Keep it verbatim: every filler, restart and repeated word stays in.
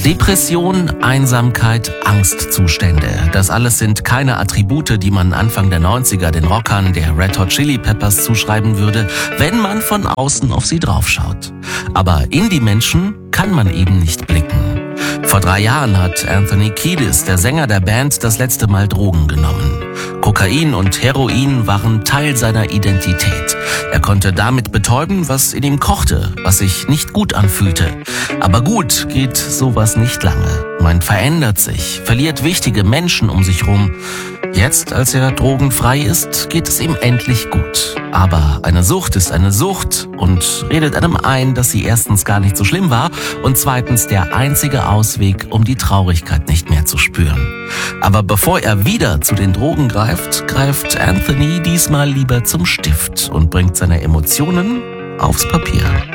Depression, Einsamkeit, Angstzustände. Das alles sind keine Attribute, die man Anfang der neunziger den Rockern der Red Hot Chili Peppers zuschreiben würde, wenn man von außen auf sie draufschaut. Aber in die Menschen kann man eben nicht blicken. Vor drei Jahren hat Anthony Kiedis, der Sänger der Band, das letzte Mal Drogen genommen. Kokain und Heroin waren Teil seiner Identität. Er konnte damit betäuben, was in ihm kochte, was sich nicht gut anfühlte. Aber gut geht sowas nicht lange. Man verändert sich, verliert wichtige Menschen um sich rum. Jetzt, als er drogenfrei ist, geht es ihm endlich gut. Aber eine Sucht ist eine Sucht und redet einem ein, dass sie erstens gar nicht so schlimm war und zweitens der einzige Ausweg, um die Traurigkeit nicht mehr zu spüren. Aber bevor er wieder zu den Drogen greift, greift Anthony diesmal lieber zum Stift und bringt seine Emotionen aufs Papier.